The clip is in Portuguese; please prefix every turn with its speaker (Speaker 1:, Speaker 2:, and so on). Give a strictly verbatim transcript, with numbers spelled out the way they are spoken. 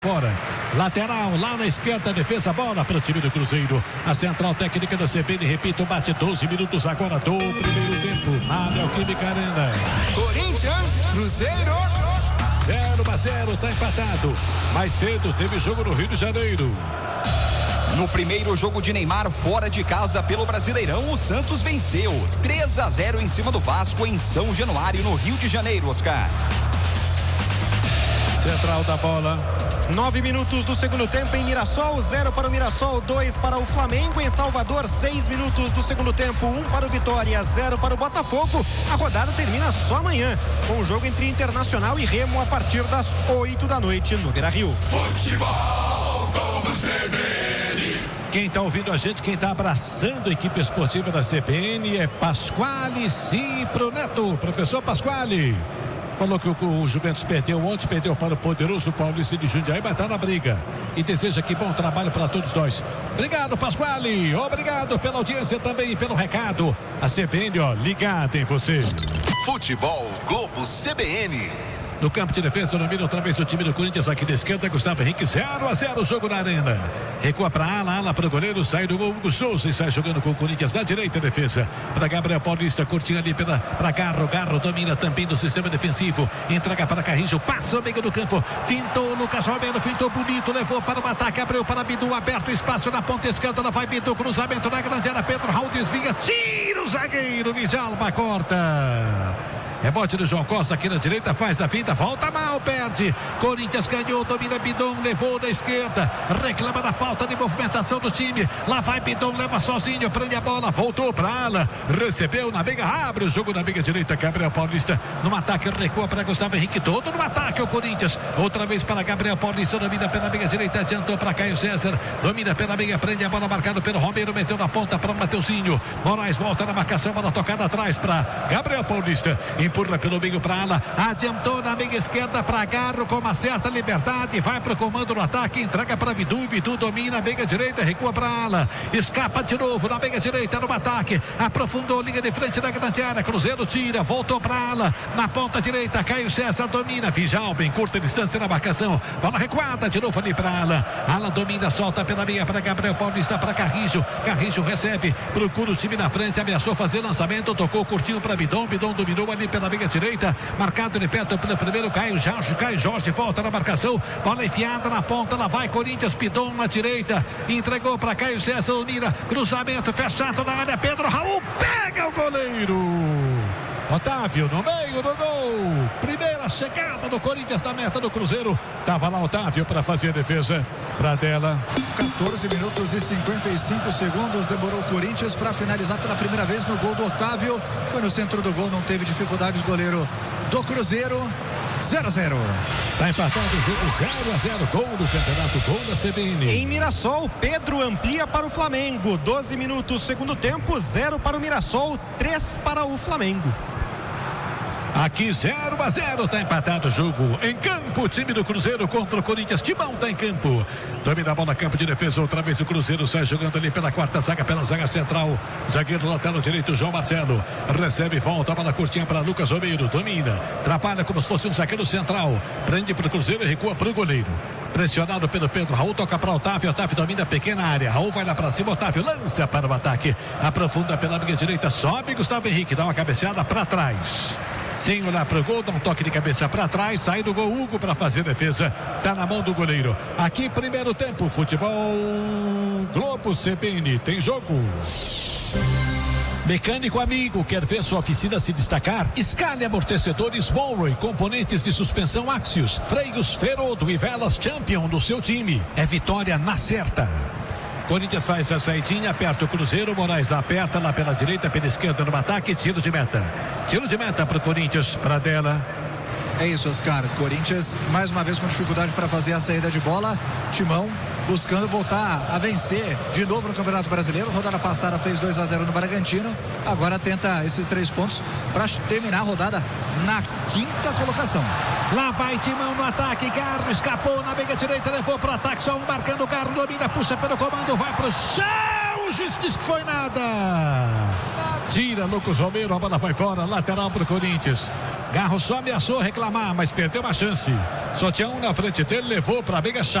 Speaker 1: Fora, lateral, lá na esquerda, defesa, bola para o time do Cruzeiro. A central técnica da C B N, repito, bate doze minutos agora do primeiro tempo. Na Neoquímica Arena.
Speaker 2: Corinthians, Cruzeiro.
Speaker 1: zero a zero, tá empatado. Mais cedo teve jogo no Rio de Janeiro.
Speaker 3: No primeiro jogo de Neymar fora de casa pelo Brasileirão, o Santos venceu três a zero em cima do Vasco em São Januário, no Rio de Janeiro, Oscar.
Speaker 1: Central da bola.
Speaker 4: Nove minutos do segundo tempo em Mirassol, zero para o Mirassol, dois para o Flamengo. Em Salvador, seis minutos do segundo tempo, um para o Vitória, zero para o Botafogo. A rodada termina só amanhã, com o jogo entre Internacional e Remo a partir das oito da noite no Beira-Rio.
Speaker 2: Futebol do C B N.
Speaker 1: Quem está ouvindo a gente, quem está abraçando a equipe esportiva da C B N é Pasquale Cipro Neto. Professor Pasquale. Falou que o, o Juventus perdeu ontem, perdeu para o poderoso Paulista de Jundiaí, mas está na briga. E deseja aqui bom trabalho para todos nós. Obrigado, Pasquale. Obrigado pela audiência também e pelo recado. A C B N, ó, ligada em você.
Speaker 2: Futebol Globo C B N.
Speaker 1: No campo de defesa, domina outra vez o time do Corinthians aqui na esquerda. Gustavo Henrique, zero a zero, jogo na arena. Recua para ala, ala para o goleiro, sai do gol, Hugo Souza e sai jogando com o Corinthians na direita, defesa. Para Gabriel Paulista, curtinho ali para Garro. Garro domina também do sistema defensivo. Entrega para Carrijo, passa o meio do campo. Fintou Lucas Romero, fintou bonito, levou para o ataque, abriu para Bidu, aberto espaço na ponta esquerda. Lá vai Bidu, cruzamento na grande área. Pedro Raul desvia, tira o zagueiro, Djalma corta. Rebote do João Costa aqui na direita, faz a finta, volta mal, perde. Corinthians ganhou, domina Bidon, levou na esquerda, reclama da falta de movimentação do time. Lá vai Bidon, leva sozinho, prende a bola, voltou para a ala, recebeu na meiga, abre o jogo na meiga direita. Gabriel Paulista no ataque, recua para Gustavo Henrique, todo no ataque o Corinthians. Outra vez para Gabriel Paulista, domina pela meiga direita, adiantou para Caio César, domina pela meiga, prende a bola, marcado pelo Romero, meteu na ponta para Mateuzinho. Moraes volta na marcação, bola tocada atrás para Gabriel Paulista. Empurra pelo meio para ala, adiantou na meia esquerda para Garro com uma certa liberdade, vai para o comando no ataque, entrega para Bidu, Bidu domina a meia direita, recua para ala, escapa de novo na meia direita no ataque, aprofundou linha de frente da grande área, Cruzeiro tira, voltou para ala, na ponta direita, Caio César domina, Djalma em curta distância na marcação, bola recuada de novo ali para ala, ala domina, solta pela meia para Gabriel Paulista, para Carrijo, Carrijo recebe, procura o time na frente, ameaçou fazer lançamento, tocou curtinho para Bidon, Bidon dominou ali pela meia direita, marcado de perto pelo primeiro Caio Jorge, Caio Jorge volta na marcação, bola enfiada na ponta, lá vai Corinthians, Pidon na direita, entregou para Caio César, Unira, cruzamento fechado na área, Pedro Raul pega o goleiro. Otávio no meio do gol, primeira chegada do Corinthians na meta do Cruzeiro, tava lá Otávio para fazer a defesa para dela.
Speaker 5: quatorze minutos e cinquenta e cinco segundos demorou o Corinthians para finalizar pela primeira vez no gol do Otávio, foi no centro do gol, não teve dificuldades, goleiro do Cruzeiro. zero a zero.
Speaker 1: Tá empatado o jogo, zero a zero, gol do campeonato, gol da C B N.
Speaker 4: Em Mirassol, Pedro amplia para o Flamengo, doze minutos segundo tempo, zero para o Mirassol, três para o Flamengo.
Speaker 1: Aqui zero a zero, tá empatado o jogo. Em campo, o time do Cruzeiro contra o Corinthians. Timão tá em campo. Domina a bola, campo de defesa. Outra vez o Cruzeiro sai jogando ali pela quarta zaga, pela zaga central. Zagueiro lateral direito, João Marcelo. Recebe, volta, a bola curtinha para Lucas Romero. Domina, trabalha como se fosse um zagueiro central. Prende para o Cruzeiro e recua para o goleiro. Pressionado pelo Pedro Raul, toca para Otávio, Otávio domina a pequena área, Raul vai lá para cima, Otávio lança para o ataque, aprofunda pela linha direita, sobe Gustavo Henrique, dá uma cabeceada para trás, sem olhar para o gol, dá um toque de cabeça para trás, sai do gol Hugo para fazer defesa, tá na mão do goleiro. Aqui primeiro tempo, futebol Globo C B N, tem jogo. Mecânico amigo, quer ver sua oficina se destacar? Escale amortecedores Monroe, componentes de suspensão Axios, freios Ferodo e velas Champion do seu time. É vitória na certa. Corinthians faz a saidinha, aperta o Cruzeiro, Moraes aperta lá pela direita, pela esquerda no ataque, tiro de meta. Tiro de meta para o Corinthians, para dela.
Speaker 5: É isso, Oscar. Corinthians mais uma vez com dificuldade para fazer a saída de bola. Timão buscando voltar a vencer de novo no Campeonato Brasileiro. Rodada passada fez dois a zero no Bragantino. Agora tenta esses três pontos para terminar a rodada na quinta colocação.
Speaker 1: Lá vai Timão no ataque, Garro escapou na meia direita, levou para o ataque, só um marcando, Garro domina, puxa pelo comando, vai para o chão, o juiz diz que foi nada.
Speaker 5: Nada.
Speaker 1: Tira Lucas Romero, a bola foi fora, lateral pro Corinthians. Garro só ameaçou reclamar, mas perdeu uma chance. Só tinha um na frente dele, levou para a Veiga.